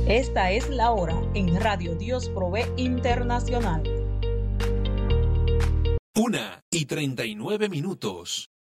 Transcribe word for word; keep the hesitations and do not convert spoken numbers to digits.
Esta es la hora en Radio Dios Provee Internacional. Una y treinta y nueve minutos.